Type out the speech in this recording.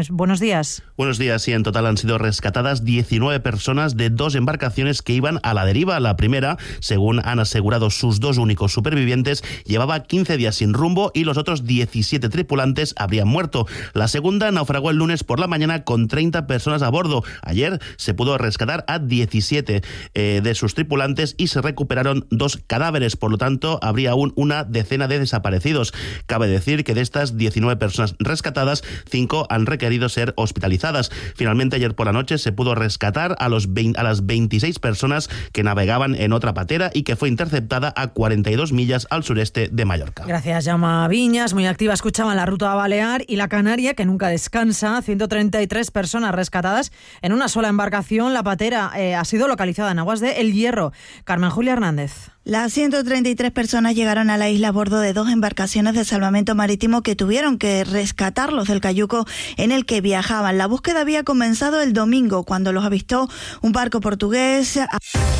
Buenos días. Buenos días. Sí, en total han sido rescatadas 19 personas de 2 embarcaciones que iban a la deriva. La primera, según han asegurado sus 2 únicos supervivientes, llevaba 15 días sin rumbo y los otros 17 tripulantes habrían muerto. La segunda naufragó el lunes por la mañana con 30 personas a bordo. Ayer se pudo rescatar a 17 de sus tripulantes y se recuperaron 2 cadáveres. Por lo tanto, habría aún una decena de desaparecidos. Cabe decir que de estas 19 personas rescatadas, 5 han requerido ser hospitalizadas. Finalmente, ayer por la noche se pudo rescatar a las 26 personas que navegaban en otra patera y que fue interceptada a 42 millas al sureste de Mallorca. Gracias, Jaume Viñas. Muy activa escuchaban la ruta Balear y la Canaria, que nunca descansa. 133 personas rescatadas en una sola embarcación. La patera ha sido localizada en aguas de El Hierro. Carmen Julia Hernández. Las 133 personas llegaron a la isla a bordo de 2 embarcaciones de salvamento marítimo que tuvieron que rescatarlos del cayuco en el que viajaban. La búsqueda había comenzado el domingo cuando los avistó un barco portugués.